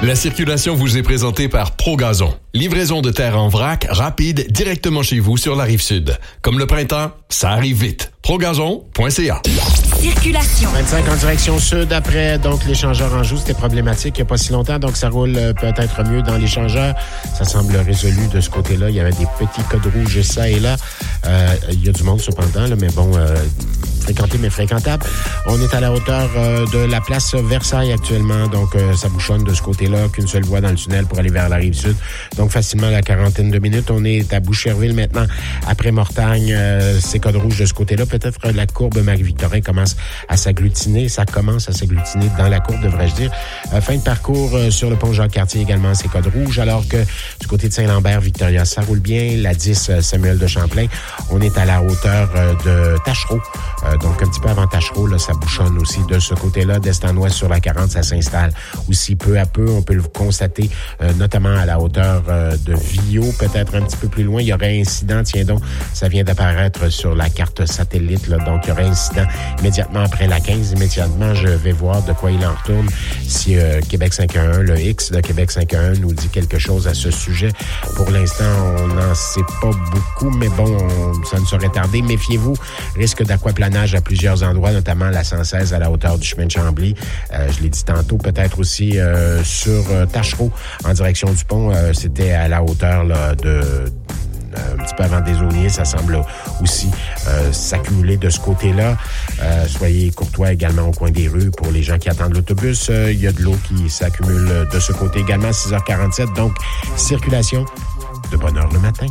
La circulation vous est présentée par ProGazon. Livraison de terre en vrac, rapide, directement chez vous sur la Rive-Sud. Comme le printemps, ça arrive vite. ProGazon.ca. Circulation. 25 en direction sud après donc l'échangeur Anjou, c'était problématique il n'y a pas si longtemps, donc ça roule peut-être mieux dans l'échangeur. Ça semble résolu de ce côté-là. Il y avait des petits codes rouges ça et là. Il y a du monde cependant, là, mais bon, fréquenté mais fréquentable. On est à la hauteur de la place Versailles actuellement, donc ça bouchonne de ce côté-là, qu'une seule voie dans le tunnel pour aller vers la Rive-Sud. Donc facilement la quarantaine de minutes. On est à Boucherville maintenant, après Mortagne, ces codes rouges de ce côté-là. Peut-être la courbe Marie-Victorin commence à s'agglutiner. Ça commence à s'agglutiner dans la courbe, devrais-je dire. Fin de parcours sur le pont Jacques-Cartier également, ces codes rouges, alors que du côté de Saint-Lambert, Victoria, ça roule bien. La 10, Samuel de Champlain, on est à la hauteur de Tachereau. Donc un petit peu avant Tachereau, là, ça bouchonne aussi de ce côté-là. D'est en ouest sur la 40, ça s'installe aussi peu à peu. On peut le constater, notamment à la hauteur de Vio, peut-être un petit peu plus loin. Il y aurait incident, tiens donc, ça vient d'apparaître sur la carte satellite, là, donc il y aurait incident immédiatement après la 15. Immédiatement, je vais voir de quoi il en retourne. Si Québec 511, le X de Québec 511 nous dit quelque chose à ce sujet. Pour l'instant, on n'en sait pas beaucoup, mais bon, ça ne saurait tarder. Méfiez-vous, risque d'aquaplanage à plusieurs endroits, notamment la 116 à la hauteur du chemin de Chambly. Je l'ai dit tantôt, peut-être aussi sur Tachereau en direction du pont. C'était à la hauteur là, de... un petit peu avant Desaulniers, ça semble aussi s'accumuler de ce côté-là. Soyez courtois également au coin des rues pour les gens qui attendent l'autobus. Il y a de l'eau qui s'accumule de ce côté également, 6h47. Donc, circulation de bonne heure le matin.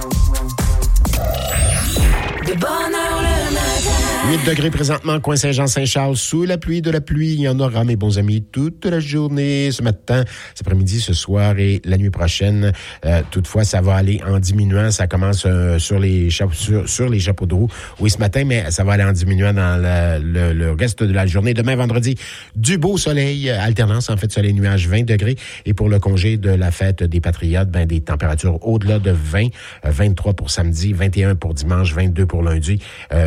De bonne heure le matin. 8 degrés présentement, coin Saint-Jean-Saint-Charles, sous la pluie, de la pluie. Il y en aura, mes bons amis, toute la journée, ce matin, cet après-midi, ce soir et la nuit prochaine. Toutefois, ça va aller en diminuant. Ça commence sur les chapeaux de roue, oui, ce matin, mais ça va aller en diminuant dans le reste de la journée. Demain, vendredi, du beau soleil, alternance, en fait, soleil-nuage, 20 degrés. Et pour le congé de la fête des Patriotes, des températures au-delà de 20, 23 pour samedi, 21 pour dimanche, 22 pour lundi.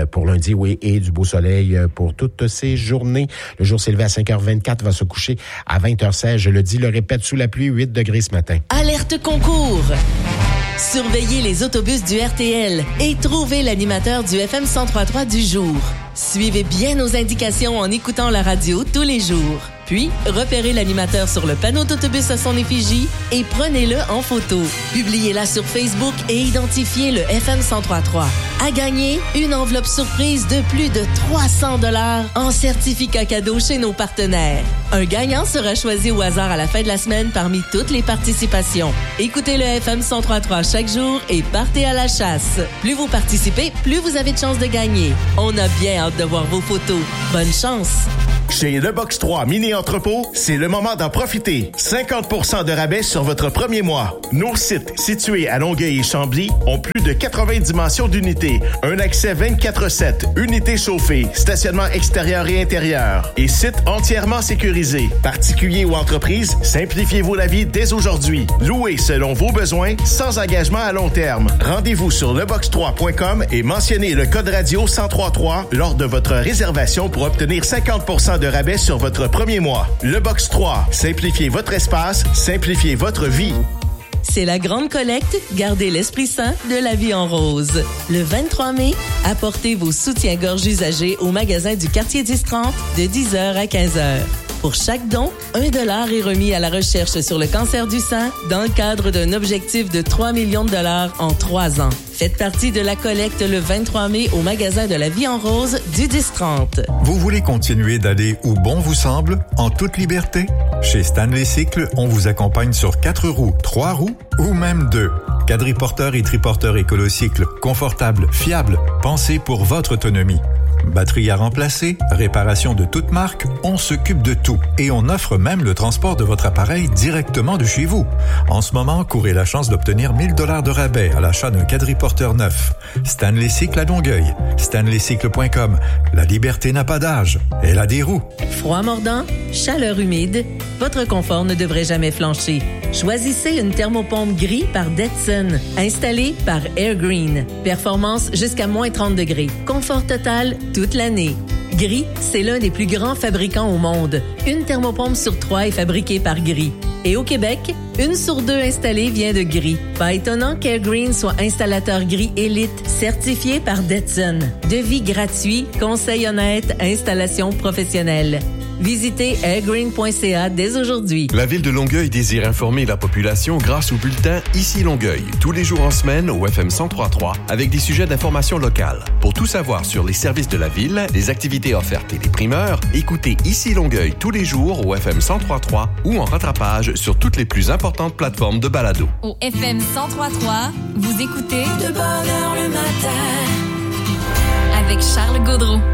Oui, et du beau soleil pour toutes ces journées. Le jour s'est levé à 5h24, va se coucher à 20h16. Je le dis, le répète, sous la pluie, 8 degrés ce matin. Alerte concours! Surveillez les autobus du RTL et trouvez l'animateur du FM 103.3 du jour. Suivez bien nos indications en écoutant la radio tous les jours. Puis, repérez l'animateur sur le panneau d'autobus à son effigie et prenez-le en photo. Publiez-la sur Facebook et identifiez le FM 103.3. À gagner, une enveloppe surprise de plus de 300 $ en certificat cadeau chez nos partenaires. Un gagnant sera choisi au hasard à la fin de la semaine parmi toutes les participations. Écoutez le FM 103.3 chaque jour et partez à la chasse. Plus vous participez, plus vous avez de chances de gagner. On a bien hâte de voir vos photos. Bonne chance! Chez Le Box 3 Mini Entrepôt, c'est le moment d'en profiter. 50% de rabais sur votre premier mois. Nos sites situés à Longueuil et Chambly ont plus de 80 dimensions d'unités. Un accès 24/7, unités chauffées, stationnement extérieur et intérieur et site entièrement sécurisé. Particuliers ou entreprises, simplifiez-vous la vie dès aujourd'hui. Louez selon vos besoins, sans engagement à long terme. Rendez-vous sur lebox3.com et mentionnez le code radio 1033 lors de votre réservation pour obtenir 50% de rabais sur votre premier mois. Le Box 3. Simplifiez votre espace, simplifiez votre vie. C'est la grande collecte Gardez l'esprit sain de la vie en rose. Le 23 mai, apportez vos soutiens-gorge usagés au magasin du quartier 1030 de 10h à 15h. Pour chaque don, 1 $ est remis à la recherche sur le cancer du sein dans le cadre d'un objectif de 3 millions de $ en 3 ans. Faites partie de la collecte le 23 mai au magasin de la vie en rose du 1030. Vous voulez continuer d'aller où bon vous semble, en toute liberté? Chez Stanley Cycle, on vous accompagne sur 4 roues, 3 roues ou même 2. Quadriporteur et triporteur écolocycle, confortable, fiable, pensé pour votre autonomie. Batterie à remplacer, réparation de toute marque, on s'occupe de tout. Et on offre même le transport de votre appareil directement de chez vous. En ce moment, courez la chance d'obtenir 1 000 $ de rabais à l'achat d'un quadriporteur neuf. Stanley Cycle à Longueuil. StanleyCycle.com. La liberté n'a pas d'âge. Elle a des roues. Froid mordant, chaleur humide, votre confort ne devrait jamais flancher. Choisissez une thermopompe gris par Detson, installée par Airgreen. Performance jusqu'à moins 30 degrés. Confort total toute l'année. Gris, c'est l'un des plus grands fabricants au monde. Une thermopompe sur 3 est fabriquée par Gris. Et au Québec, 1 sur 2 installés vient de gris. Pas étonnant qu'Airgreen soit installateur gris élite certifié par Detson. Devis gratuit, conseil honnête, installation professionnelle. Visitez airgreen.ca dès aujourd'hui. La Ville de Longueuil désire informer la population grâce au bulletin Ici Longueuil, tous les jours en semaine au FM 103.3 avec des sujets d'information locale. Pour tout savoir sur les services de la Ville, les activités offertes et les primeurs, écoutez Ici Longueuil tous les jours au FM 103.3 ou en rattrapage sur toutes les plus importantes plateformes de balado. Au FM 103.3, vous écoutez De bonne heure le matin avec Charles Gaudreau.